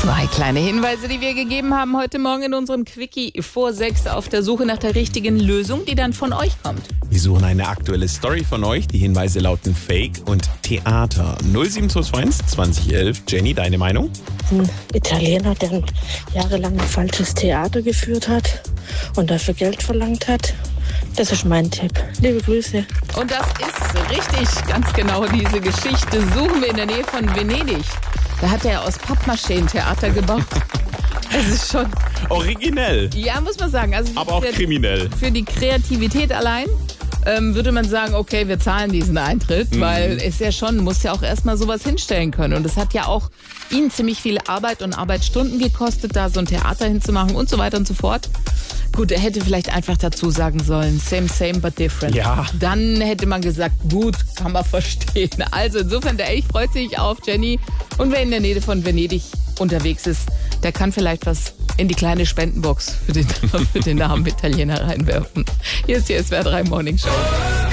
2 kleine Hinweise, die wir gegeben haben heute Morgen in unserem Quickie vor 6 auf der Suche nach der richtigen Lösung, die dann von euch kommt. Wir suchen eine aktuelle Story von euch. Die Hinweise lauten Fake und Theater. 0721 2011. Jenny, deine Meinung? Ein Italiener, der jahrelang ein falsches Theater geführt hat und dafür Geld verlangt hat. Das ist mein Tipp. Liebe Grüße. Und das ist richtig, ganz genau diese Geschichte suchen wir in der Nähe von Venedig. Da hat er aus Pappmaché ein Theater gebaut. Das ist schon Originell. Ja, muss man sagen. Also Aber auch kriminell. Für die Kreativität allein würde man sagen, okay, wir zahlen diesen Eintritt, weil es ja schon, muss ja auch erstmal sowas hinstellen können. Und es hat ja auch ihn ziemlich viel Arbeit und Arbeitsstunden gekostet, da so ein Theater hinzumachen und so weiter und so fort. Gut, er hätte vielleicht einfach dazu sagen sollen, same, but different. Ja. Dann hätte man gesagt, gut, kann man verstehen. Also insofern, der Elch freut sich auf Jenny. Und wer in der Nähe von Venedig unterwegs ist, der kann vielleicht was in die kleine Spendenbox für den Namen Italiener reinwerfen. Hier ist die SWR 3 Morning Show.